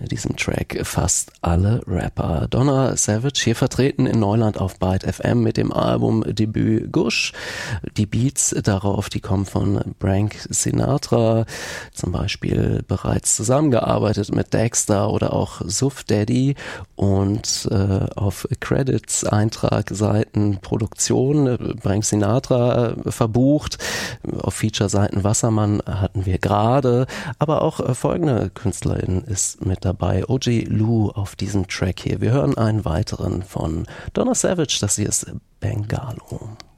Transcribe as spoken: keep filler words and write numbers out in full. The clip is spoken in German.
in diesem Track fast alle Rapper. Donna Savage hier vertreten in Neuland auf Byte F M mit dem Albumdebüt Gush. Die Beats darauf, die kommen von Frank Sinatra, zum Beispiel bereits zusammengearbeitet mit Dexter oder auch Suff Daddy, und äh, auf Credits, Eintrag, Seiten, Produktion Frank Sinatra äh, verbucht. Auf Feature-Seiten Wassermann hatten wir gerade, aber auch äh, folgende Künstlerin ist mit dabei, O J Lou auf diesem Track hier. Wir hören einen weiteren von Donna Savage, das hier ist Bengalo.